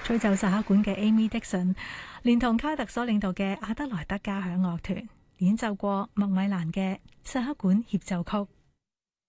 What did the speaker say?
吹奏薩克管嘅 Amy Dixon， 連同卡特所領導嘅阿德萊德交響樂團演奏過麥米蘭嘅薩克管協奏曲。